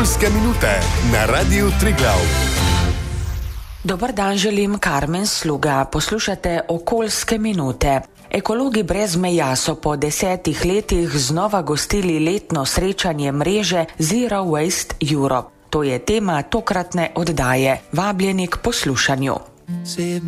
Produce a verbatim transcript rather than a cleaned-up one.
Okoljske minute na Radiu Triglav. Dobar dan želim, Karmen Sluga. Poslušate Okoljske minute. Ekologi brez meja so po desetih letih znova gostili letno srečanje mreže Zero Waste Europe. To je tema tokratne oddaje. Vabljeni k poslušanju.